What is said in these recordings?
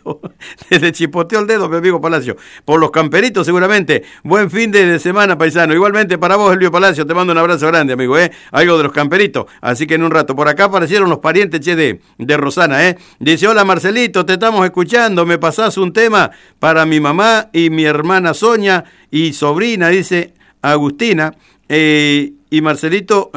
abrazo. Desde Chipoteo el Dedo, mi amigo Palacio. Por los camperitos, seguramente. Buen fin de semana, paisano. Igualmente para vos, Elvio Palacio, te mando un abrazo grande, amigo, Algo de los camperitos. Así que en un rato. Por acá aparecieron los parientes, de Rosana, Dice, hola, Marcelito, te estamos escuchando. Me pasás un tema para mi mamá y mi hermana Sonia y sobrina, dice Agustina. Y Marcelito...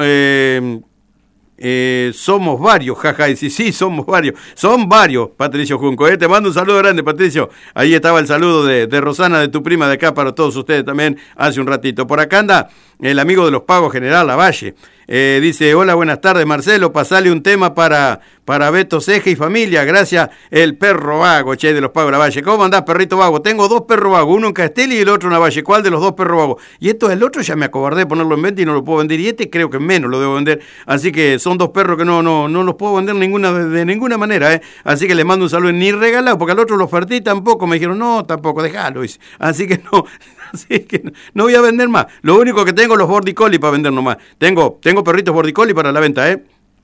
somos varios, jaja, y sí, somos varios, son varios, Patricio Junco, te mando un saludo grande, Patricio. Ahí estaba el saludo de Rosana, de tu prima de acá, para todos ustedes también, hace un ratito. Por acá anda el amigo de los pagos, General Lavalle. Dice, hola, buenas tardes, Marcelo, pasale un tema para Beto Ceja y familia, gracias, el perro vago, de los pagos Lavalle. ¿Cómo andás, perrito vago? Tengo dos perros vagos, uno en Castelli y el otro en Lavalle. ¿Cuál de los dos perros vagos? Y el otro ya me acobardé de ponerlo en venta y no lo puedo vender, y creo que menos lo debo vender, así que son dos perros que no los puedo vender de ninguna manera, así que les mando un saludo, ni regalado, porque al otro lo oferté y tampoco, me dijeron, no, tampoco, déjalo, así que no. Así que no voy a vender más. Lo único que tengo los Border Collie para vender nomás. Tengo perritos Border Collie para la venta,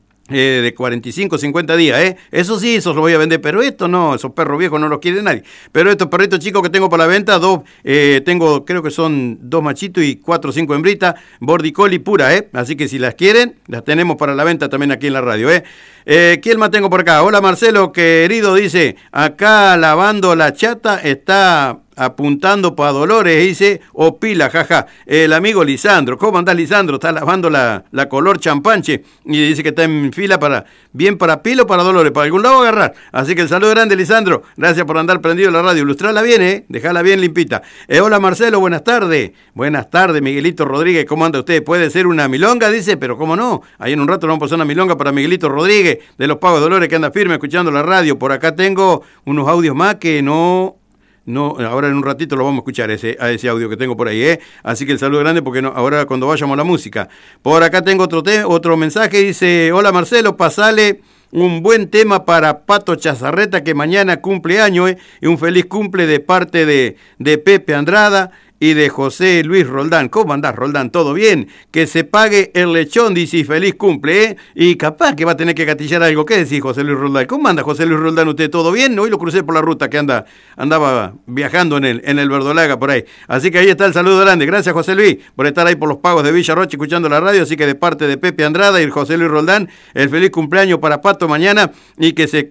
de 45, 50 días, Eso sí, esos los voy a vender, pero estos no, esos perros viejos no los quiere nadie. Pero estos perritos chicos que tengo para la venta, tengo, creo que son 2 machitos y 4 o 5 hembritas, Border Collie pura, Así que si las quieren, las tenemos para la venta también aquí en la radio, ¿Quién más tengo por acá? Hola, Marcelo, querido, dice, acá lavando la chata, está apuntando para Dolores, dice, o pila, jaja. El amigo Lisandro, ¿cómo andás, Lisandro? Está lavando la color champanche y dice que está en fila para pila o para Dolores, para algún lado agarrar. Así que el saludo grande, Lisandro. Gracias por andar prendido la radio. Ilustrala bien, dejala bien limpita. Hola, Marcelo, buenas tardes. Buenas tardes, Miguelito Rodríguez, ¿cómo anda usted? Puede ser una milonga, dice, pero ¿cómo no? Ahí en un rato vamos a pasar una milonga para Miguelito Rodríguez, de los Pagos Dolores, que anda firme escuchando la radio. Por acá tengo unos audios más que no, ahora en un ratito lo vamos a escuchar a ese audio que tengo por ahí, Así que el saludo grande, porque ahora cuando vayamos a la música. Por acá tengo otro mensaje, dice, hola, Marcelo, pasale un buen tema para Pato Chazarreta, que mañana cumple año, y un feliz cumple de parte de Pepe Andrada y de José Luis Roldán. ¿Cómo andás, Roldán? ¿Todo bien? Que se pague el lechón, dice, feliz cumple, Y capaz que va a tener que gatillar algo. ¿Qué decís, José Luis Roldán? ¿Cómo anda, José Luis Roldán? ¿Usted todo bien? Hoy lo crucé por la ruta que andaba viajando en el Verdolaga por ahí. Así que ahí está el saludo grande. Gracias, José Luis, por estar ahí por los Pagos de Villa Roche escuchando la radio. Así que de parte de Pepe Andrada y José Luis Roldán, el feliz cumpleaños para Pato mañana, y que se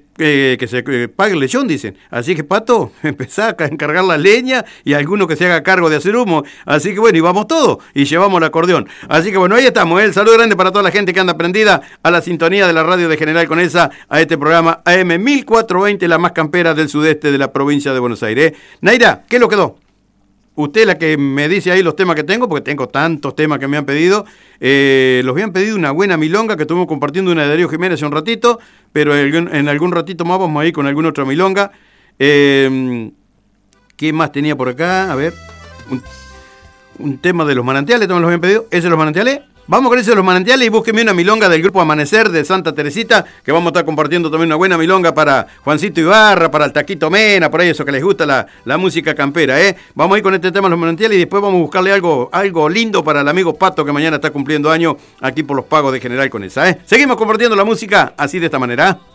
pague el lechón, dicen. Así que, Pato, empezá a encargar la leña y alguno que se haga cargo de hacer humo. Así que bueno, y vamos todos y llevamos el acordeón. Así que bueno, ahí estamos, El saludo grande para toda la gente que anda prendida a la sintonía de la radio de General Conesa, a este programa AM 1420, la más campera del sudeste de la provincia de Buenos Aires. Naira, ¿qué lo quedó? Usted la que me dice ahí los temas que tengo, porque tengo tantos temas que me han pedido. Los habían pedido una buena milonga que estuvimos compartiendo, una de Darío Jiménez hace un ratito, pero en algún ratito más vamos a ir con alguna otra milonga. ¿Qué más tenía por acá? A ver, un tema de los manantiales, ¿todos los habían pedido? ¿Ese de los manantiales? Vamos con ese de los manantiales y búsqueme una milonga del grupo Amanecer de Santa Teresita, que vamos a estar compartiendo también una buena milonga para Juancito Ibarra, para el Taquito Mena, por ahí eso que les gusta la música campera, Vamos a ir con este tema de los manantiales y después vamos a buscarle algo lindo para el amigo Pato, que mañana está cumpliendo años aquí por los Pagos de General Conesa, Seguimos compartiendo la música así, de esta manera.